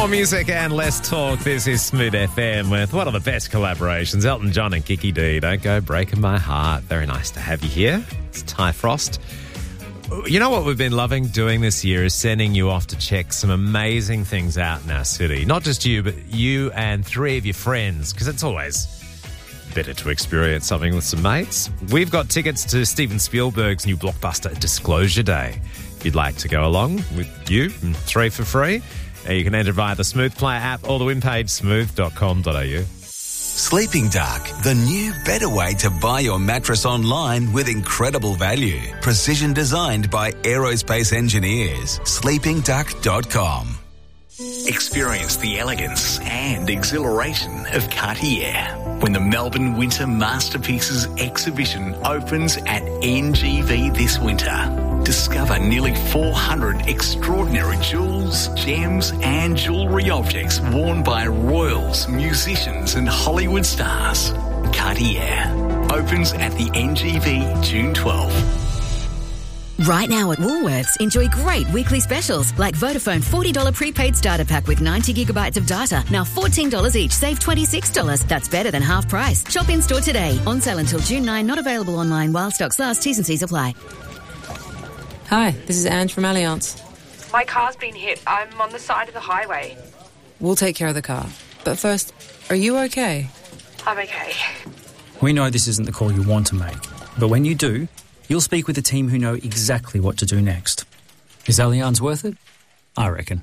More music and less talk. This is Smooth FM with one of the best collaborations, Elton John and Kiki D. Don't go breaking my heart. Very nice to have you here. It's Ty Frost. You know what we've been loving doing this year is sending you off to check some amazing things out in our city. Not just you, but you and 3 of your friends, because it's always better to experience something with some mates. We've got tickets to Steven Spielberg's new blockbuster, Disclosure Day. If you'd like to go along with you, 3 for free, you can enter via the Smooth Player app or the win page, smooth.com.au. Sleeping Dark, the new, better way to buy your mattress online with incredible value. Precision designed by aerospace engineers. sleepingduck.com. Experience the elegance and exhilaration of Cartier when the Melbourne Winter Masterpieces exhibition opens at NGV this winter. Discover nearly 400 extraordinary jewels, gems and jewellery objects worn by royals, musicians and Hollywood stars. Cartier opens at the NGV June 12. Right now at Woolworths, enjoy great weekly specials like Vodafone $40 prepaid starter pack with 90 gigabytes of data. Now $14 each, save $26. That's better than half price. Shop in store today. On sale until June 9, not available online while stocks last. T's and C's apply. Hi, this is Ange from Allianz. My car's been hit. I'm on the side of the highway. We'll take care of the car. But first, are you okay? I'm okay. We know this isn't the call you want to make, but when you do, you'll speak with a team who know exactly what to do next. Is Allianz worth it? I reckon.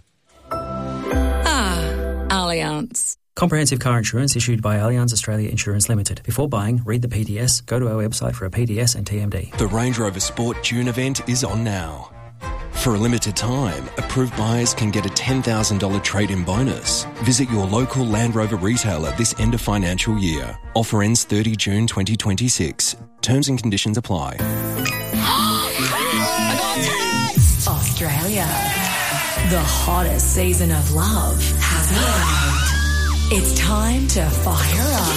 Allianz. Comprehensive car insurance issued by Allianz Australia Insurance Limited. Before buying, read the PDS, go to our website for a PDS and TMD. The Range Rover Sport June event is on now. For a limited time, approved buyers can get a $10,000 trade-in bonus. Visit your local Land Rover retailer this end of financial year. Offer ends 30 June 2026. Terms and conditions apply. Australia. The hottest season of love has arrived. It's time to fire up.